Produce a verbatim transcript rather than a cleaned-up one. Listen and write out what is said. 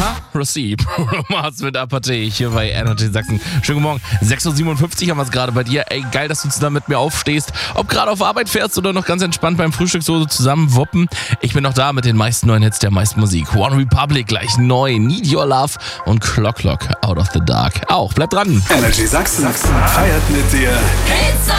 Rossi, Bruno Mars mit Apathy hier bei Energy Sachsen. Schönen guten Morgen. sechs Uhr siebenundfünfzig haben wir es gerade bei dir. Ey, geil, dass du zusammen mit mir aufstehst. Ob gerade auf Arbeit fährst oder noch ganz entspannt beim Frühstück so zusammen wuppen. Ich bin noch da mit den meisten neuen Hits der meisten Musik. One Republic gleich neu. Need Your Love und Clock Clock Out of the Dark. Auch, bleib dran. Energy Sachsen feiert mit dir. Pizza